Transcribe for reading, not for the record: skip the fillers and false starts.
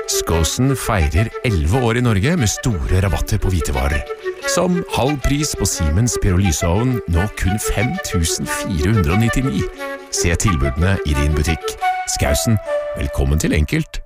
Skåsen feirer 11 år i Norge med store rabatter på hvitevarer. Som halv pris på Siemens pyrolyseovn, nå kun 5.499. Se tilbudene i din butikk. Skåsen, velkommen til enkelt.